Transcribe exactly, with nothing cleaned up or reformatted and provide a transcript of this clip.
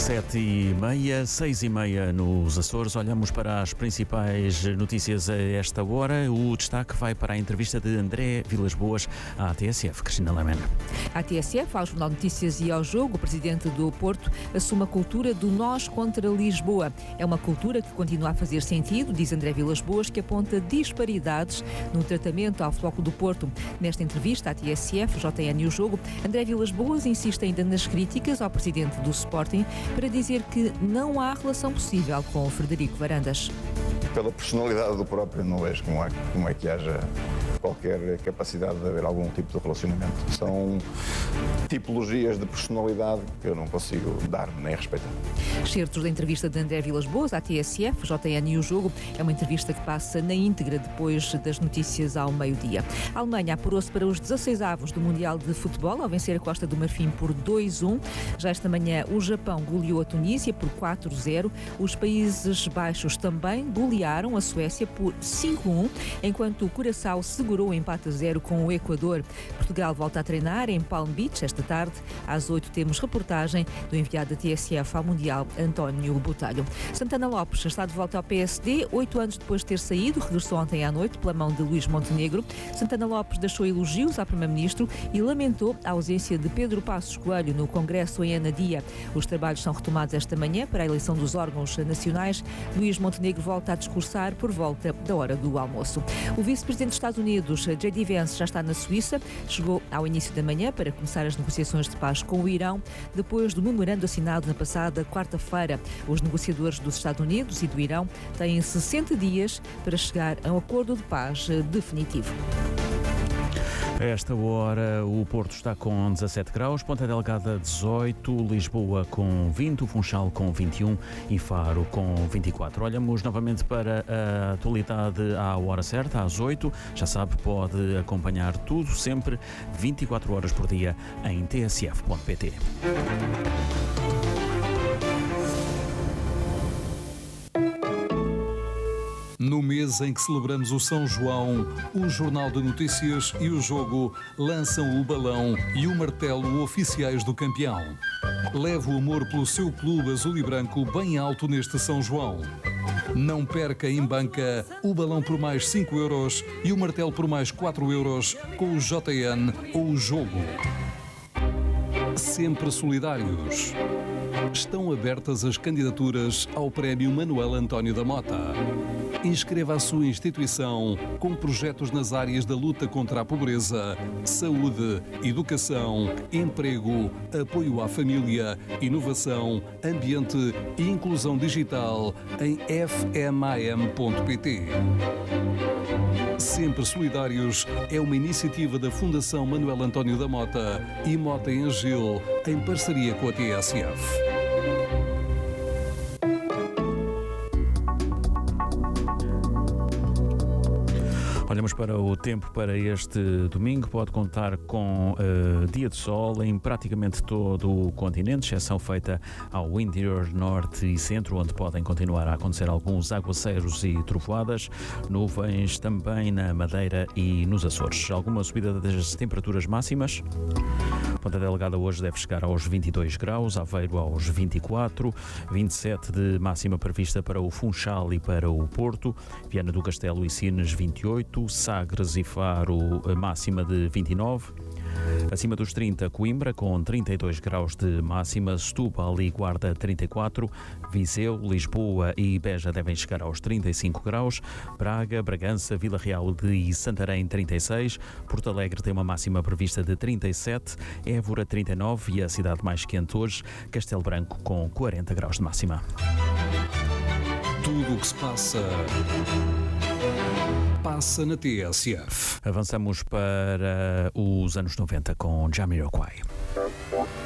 Sete e meia, seis e meia nos Açores. Olhamos para as principais notícias a esta hora. O destaque vai para a entrevista de André Vilas-Boas à T S F. Cristina Lamena. A T S F, ao Jornal de Notícias e ao Jogo, o presidente do Porto assume a cultura do nós contra Lisboa. É uma cultura que continua a fazer sentido, diz André Vilas-Boas, que aponta disparidades no tratamento ao Futebol Clube do Porto. Nesta entrevista à T S F, J N e o Jogo, André Vilas-Boas insiste ainda nas críticas ao presidente do Sporting para dizer que não há relação possível com o Frederico Varandas. Pela personalidade do próprio, não vejo como é, como é que haja qualquer capacidade de haver algum tipo de relacionamento. São tipologias de personalidade que eu não consigo dar nem respeitar. Excertos da entrevista de André Vilas-Boas à T S F, J N e o Jogo. É uma entrevista que passa na íntegra depois das notícias ao meio-dia. A Alemanha apurou-se para os dezasseis avos do Mundial de Futebol ao vencer a Costa do Marfim por dois a um. Já esta manhã o Japão goleou a Tunísia por quatro a zero. Os Países Baixos também golearam a Suécia por cinco a um, enquanto o Curaçao segurou o empate a zero com o Equador. Portugal volta a treinar em Palm Beach esta tarde. Às oito temos reportagem do enviado da T S F ao Mundial, António Botelho. Santana Lopes está de volta ao P S D, oito anos depois de ter saído, regressou ontem à noite pela mão de Luís Montenegro. Santana Lopes deixou elogios ao Primeiro-Ministro e lamentou a ausência de Pedro Passos Coelho no Congresso em Anadia. Os trabalhos são retomados esta manhã para a eleição dos órgãos nacionais. Luís Montenegro volta a discursar por volta da hora do almoço. O vice-presidente dos Estados Unidos, J D Vance, já está na Suíça. Chegou ao início da manhã para começar as negociações de paz com o Irão, depois do memorando assinado na passada quarta-feira. Os negociadores dos Estados Unidos e do Irão têm sessenta dias para chegar a um acordo de paz definitivo. A esta hora o Porto está com dezassete graus, Ponta Delgada dezoito, Lisboa com vinte, o Funchal com vinte e um e Faro com vinte e quatro. Olhamos novamente para a atualidade à hora certa, às oito. Já sabe, pode acompanhar tudo sempre, vinte e quatro horas por dia em t s f ponto p t. No mês em que celebramos o São João, o Jornal de Notícias e o Jogo lançam o balão e o martelo oficiais do campeão. Leve o amor pelo seu clube azul e branco bem alto neste São João. Não perca em banca o balão por mais cinco euros e o martelo por mais quatro euros com o J N ou o Jogo. Sempre solidários. Estão abertas as candidaturas ao Prémio Manuel António da Mota. Inscreva a sua instituição com projetos nas áreas da luta contra a pobreza, saúde, educação, emprego, apoio à família, inovação, ambiente e inclusão digital em f m a m ponto p t. Sempre Solidários é uma iniciativa da Fundação Manuel António da Mota e Mota em Gil, em parceria com a T S F. Olhamos para o tempo para este domingo. Pode contar com uh, dia de sol em praticamente todo o continente, exceção feita ao interior norte e centro, onde podem continuar a acontecer alguns aguaceiros e trovoadas. Nuvens também na Madeira e nos Açores. Alguma subida das temperaturas máximas? Ponta Delgada hoje deve chegar aos vinte e dois graus, Aveiro aos vinte e quatro, vinte e sete de máxima prevista para o Funchal e para o Porto, Viana do Castelo e Sines vinte e oito, Sagres e Faro máxima de vinte e nove, acima dos trinta Coimbra com trinta e dois graus de máxima, Setúbal e Guarda trinta e quatro, Viseu, Lisboa e Beja devem chegar aos trinta e cinco graus, Braga, Bragança, Vila Real e Santarém trinta e seis, Porto Alegre tem uma máxima prevista de trinta e sete, Évora trinta e nove e a cidade mais quente hoje, Castelo Branco com quarenta graus de máxima. Tudo o que se passa passa na T S F. Avançamos para os anos noventa com Jamiroquai.